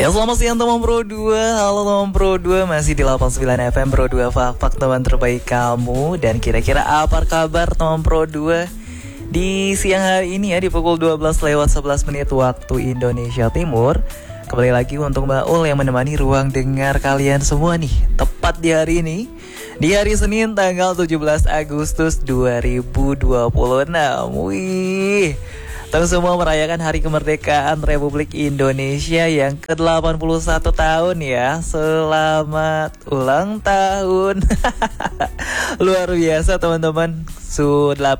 Ya selamat siang teman Pro 2. Halo teman Pro 2, masih di 89 FM Pro 2 Fak teman terbaik kamu. Dan kira-kira apa kabar teman Pro 2 di siang hari ini ya, di pukul 12:11 waktu Indonesia Timur. Kembali lagi untuk Mbak Ul yang menemani ruang dengar kalian semua nih. Tepat di hari ini, di hari Senin tanggal 17 Agustus 2026. Wih, kita semua merayakan Hari Kemerdekaan Republik Indonesia yang ke-81 tahun ya. Selamat ulang tahun. Luar biasa teman-teman. Sudah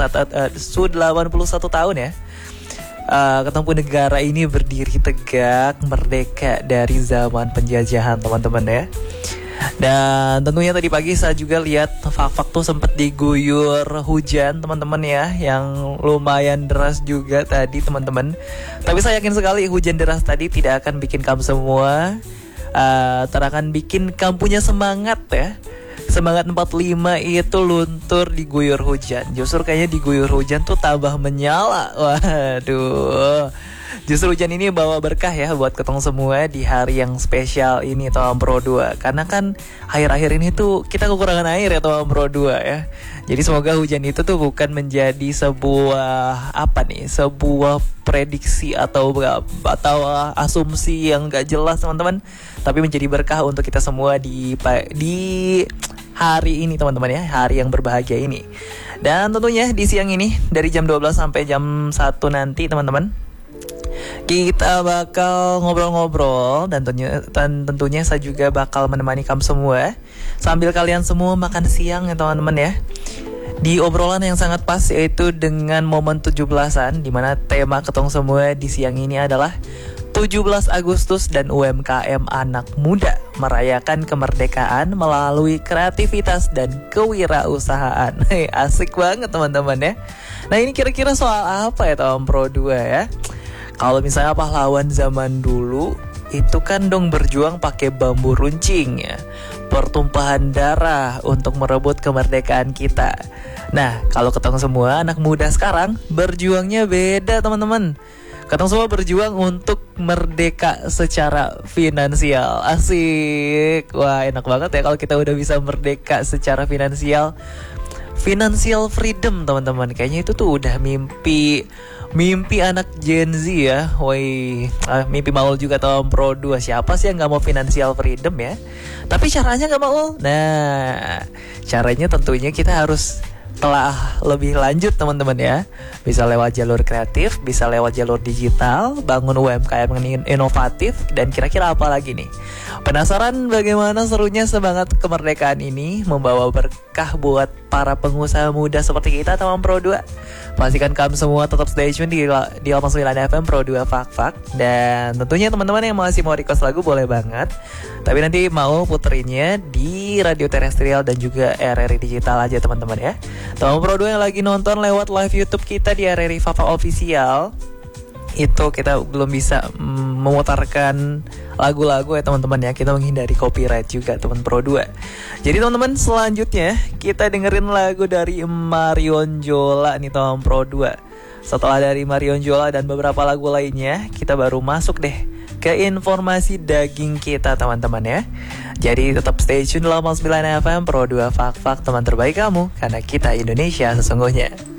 81 tahun ya. Ketemu negara ini berdiri tegak, merdeka dari zaman penjajahan teman-teman ya. Dan tentunya tadi pagi saya juga lihat Fak tuh sempat diguyur hujan teman-teman ya, yang lumayan deras juga tadi teman-teman. Tapi saya yakin sekali hujan deras tadi tidak akan bikin kamu semua akan bikin kamu punya semangat ya. Semangat 45 itu luntur diguyur hujan. Justru kayaknya diguyur hujan tuh tambah menyala. Waduh, justru hujan ini bawa berkah ya buat ketong semua di hari yang spesial ini Tom Pro 2. Karena kan akhir-akhir ini tuh kita kekurangan air ya Tom Pro 2 ya. Jadi semoga hujan itu tuh bukan menjadi sebuah sebuah prediksi atau asumsi yang gak jelas teman-teman, tapi menjadi berkah untuk kita semua di hari ini teman-teman ya, hari yang berbahagia ini. Dan tentunya di siang ini dari jam 12 sampai jam 1 nanti teman-teman, kita bakal ngobrol-ngobrol dan tentunya saya juga bakal menemani kamu semua sambil kalian semua makan siang ya teman-teman ya. Di obrolan yang sangat pas, yaitu dengan momen 17-an, dimana tema ketong semua di siang ini adalah 17 Agustus dan UMKM anak muda merayakan kemerdekaan melalui kreativitas dan kewirausahaan. Asik banget teman-teman ya. Nah ini kira-kira soal apa ya Tom Pro 2 ya? Kalau misalnya pahlawan zaman dulu itu kan dong berjuang pakai bambu runcing ya, pertumpahan darah untuk merebut kemerdekaan kita. Nah kalau ketemu semua anak muda sekarang berjuangnya beda teman-teman. Ketemu semua berjuang untuk merdeka secara finansial. Asik. Wah enak banget ya kalau kita udah bisa merdeka secara finansial. Financial freedom teman-teman. Kayaknya itu tuh udah mimpi anak Gen Z ya. Woi, mimpi Maul juga Tom Pro 2. Siapa sih yang gak mau financial freedom ya? Tapi caranya gak mau. Nah, caranya tentunya kita harus telah lebih lanjut teman-teman ya. Bisa lewat jalur kreatif, bisa lewat jalur digital, bangun UMKM yang inovatif, dan kira-kira apa lagi nih? Penasaran bagaimana serunya semangat kemerdekaan ini membawa berkah buat para pengusaha muda seperti kita teman Pro 2? Pastikan kamu semua tetap stay tune di 89 FM Pro 2 Fak. Dan tentunya teman-teman yang masih mau request lagu boleh banget, tapi nanti mau puterinnya di radio terestrial dan juga RRI digital aja teman-teman ya. Teman Pro 2 yang lagi nonton lewat live YouTube kita di RRI Fak Official, itu kita belum bisa memutarkan lagu-lagu ya teman-teman ya. Kita menghindari copyright juga teman Pro 2. Jadi teman-teman selanjutnya kita dengerin lagu dari Marion Jola nih teman Pro 2. Setelah dari Marion Jola dan beberapa lagu lainnya, kita baru masuk deh ke informasi daging kita teman-teman ya. Jadi tetap stay tune 89 FM Pro 2 Fak teman terbaik kamu, karena kita Indonesia sesungguhnya.